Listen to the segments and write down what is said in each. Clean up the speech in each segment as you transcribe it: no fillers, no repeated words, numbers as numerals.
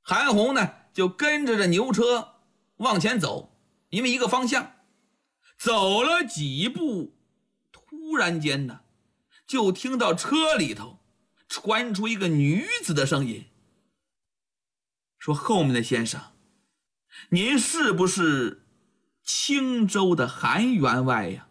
韩红呢就跟着这牛车往前走，因为一个方向。走了几步，突然间呢，就听到车里头传出一个女子的声音，说：“后面的先生，您是不是青州的韩员外呀？”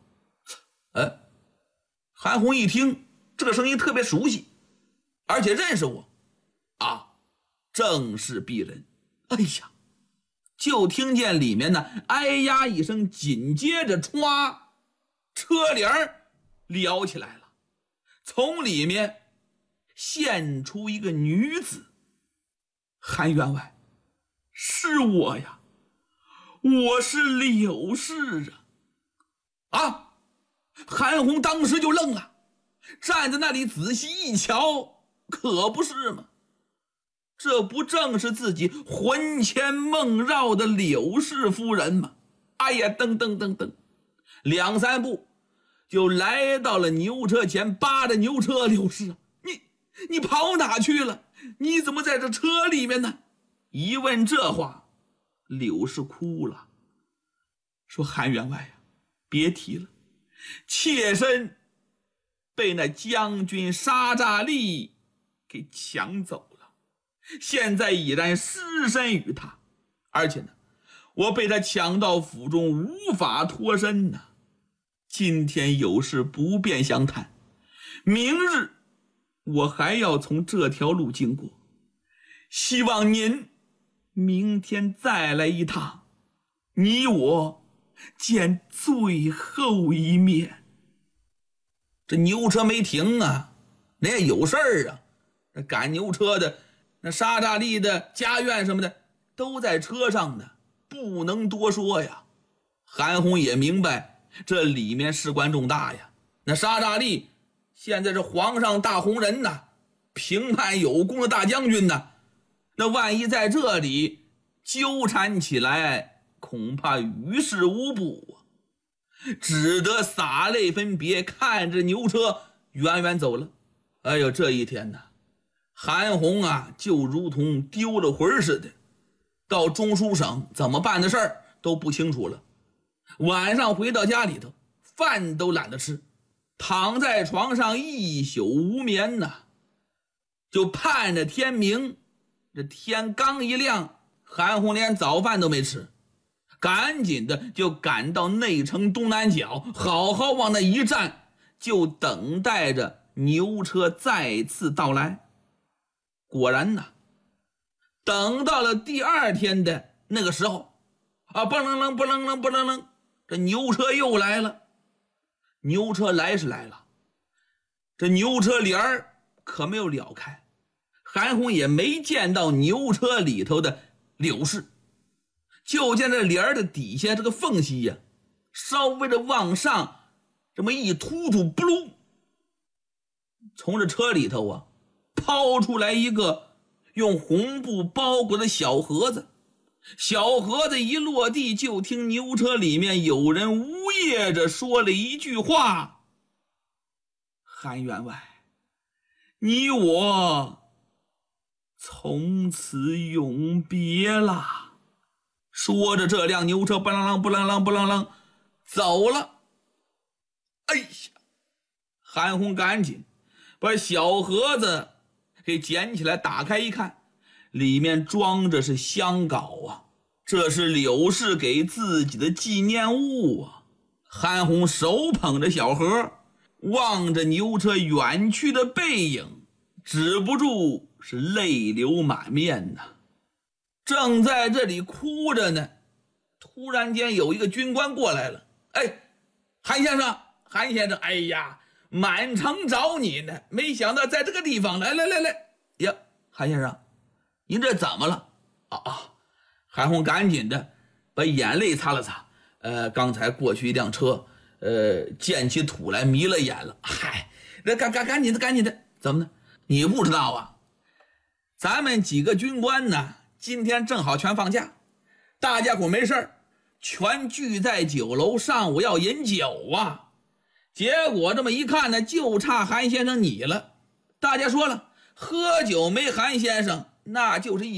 韩红一听这个声音特别熟悉，而且认识我啊，正是鄙人。哎呀，就听见里面呢哎呀一声，紧接着歘，车帘撩起来了，从里面现出一个女子。韩员外，是我呀，我是柳氏啊！韩红当时就愣了，站在那里仔细一瞧，可不是吗？这不正是自己魂牵梦绕的柳氏夫人吗？哎呀，噔噔噔噔，两三步就来到了牛车前，扒着牛车：“柳氏，你跑哪去了？你怎么在这车里面呢？”一问这话，柳氏哭了，说：“韩员外呀，别提了，妾身被那将军沙扎利给抢走了，现在已然失身于他，而且呢，我被他抢到府中，无法脱身呢。今天有事不便相谈，明日我还要从这条路经过，希望您明天再来一趟，你我见最后一面。”这牛车没停啊，人家有事儿啊，那赶牛车的，那沙扎利的家院什么的都在车上呢，不能多说呀。韩红也明白这里面事关重大呀，那沙扎利现在是皇上大红人呐，平叛有功的大将军呐，那万一在这里纠缠起来，恐怕于事无补啊，只得洒泪分别，看着牛车远远走了。哎呦，这一天呢，韩红啊就如同丢了魂似的，到中书省怎么办的事儿都不清楚了。晚上回到家里头，饭都懒得吃，躺在床上一宿无眠呐，就盼着天明。这天刚一亮，韩红连早饭都没吃，赶紧的就赶到内城东南角，好好往那一站，就等待着牛车再次到来。果然呢，等到了第二天的那个时候啊，不楞楞不楞楞不楞楞，这牛车又来了。牛车来是来了，这牛车帘儿可没有撩开，韩红也没见到牛车里头的柳氏，就见这帘儿的底下这个缝隙呀，稍微的往上这么一突突，不噜，从这车里头啊抛出来一个用红布包裹的小盒子。小盒子一落地，就听牛车里面有人呜咽着说了一句话：“韩员外，你我从此永别了。”说着，这辆牛车不啷啷不啷啷不啷啷走了。哎呀，韩红赶紧把小盒子给捡起来，打开一看，里面装着是香稿啊，这是柳氏给自己的纪念物啊。韩红手捧着小盒，望着牛车远去的背影，止不住是泪流满面呐。正在这里哭着呢，突然间有一个军官过来了。哎，韩先生，韩先生，哎呀，满城找你呢，没想到在这个地方，来呀，韩先生，您这怎么了？韩红赶紧的把眼泪擦了擦。刚才过去一辆车，溅起土来，迷了眼了。嗨，那赶紧的，怎么呢？你不知道啊？咱们几个军官呢，今天正好全放假，大家伙没事全聚在酒楼，上午要饮酒啊。结果这么一看呢，就差韩先生你了。大家说了，喝酒没韩先生，那就是一